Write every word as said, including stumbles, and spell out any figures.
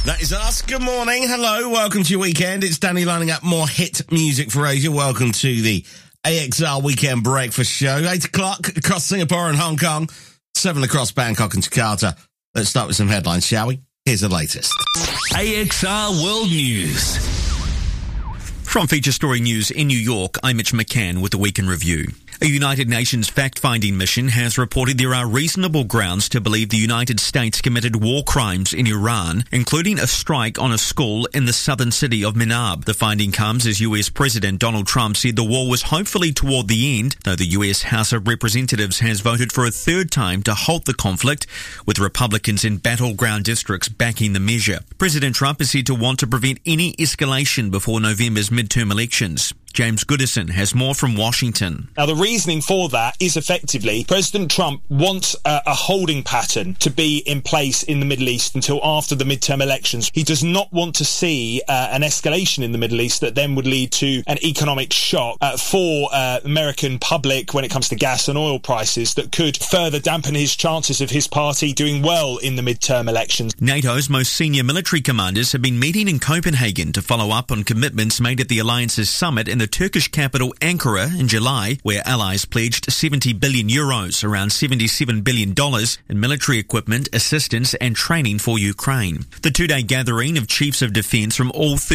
That is us. Good morning. Hello. Welcome to your weekend. It's Danny lining up more hit music for Asia. Welcome to the A X R Weekend Breakfast Show. eight o'clock across Singapore and Hong Kong. seven across Bangkok and Jakarta. Let's start with some headlines, shall we? Here's the latest. A X R World News. From Feature Story News in New York, I'm Mitch McCann with the Week in Review. A United Nations fact-finding mission has reported there are reasonable grounds to believe the United States committed war crimes in Iran, including a strike on a school in the southern city of Minab. The finding comes as U S President Donald Trump said the war was hopefully toward the end, though the U S House of Representatives has voted for a third time to halt the conflict, with Republicans in battleground districts backing the measure. President Trump is said to want to prevent any escalation before November's midterm elections. James Goodison has more from Washington. Now, the reasoning for that is effectively President Trump wants a, a holding pattern to be in place in the Middle East until after the midterm elections. He does not want to see uh, an escalation in the Middle East that then would lead to an economic shock uh, for uh, American public when it comes to gas and oil prices that could further dampen his chances of his party doing well in the midterm elections. NATO's most senior military commanders have been meeting in Copenhagen to follow up on commitments made at the alliance's summit in the Turkish capital Ankara in July, where allies pledged seventy billion euros, around seventy-seven billion dollars, in military equipment, assistance and training for Ukraine. The two-day gathering of chiefs of defence from all